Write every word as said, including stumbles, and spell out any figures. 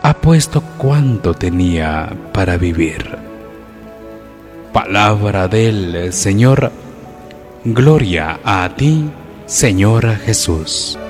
ha puesto cuanto tenía para vivir. Palabra del Señor. Gloria a ti, Señor Jesús.